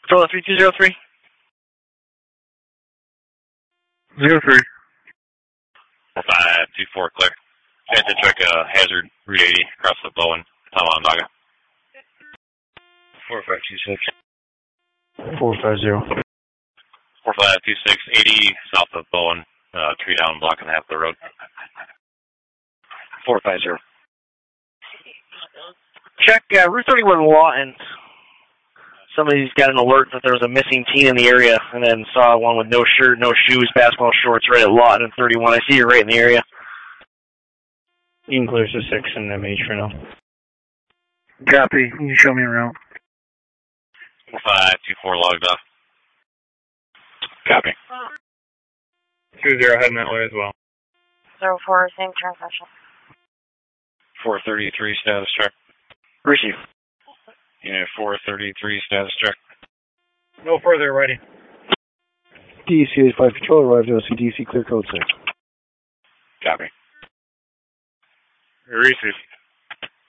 Patrol 3203. 03. 4524, clear. Transit check hazard Route 80 across the Bowen, Onondaga. 4526. 450. 4526, 80 south of Bowen, tree down, blocking half the road. 450. Check Route 31 Lawton. Somebody's got an alert that there was a missing teen in the area, and then saw one with no shirt, no shoes, basketball shorts right at Lawton and 31. I see you're right in the area. You can clear to 6 and MH for now. Copy. You can show me around. 4524, logged off. Copy. 20 heading that way as well. 04, same transmission. 433, status check. Receive. Unit 433, status check. No further, ready. DC 85 Patrol arrived at OCDC, clear code 6. Copy. Receive.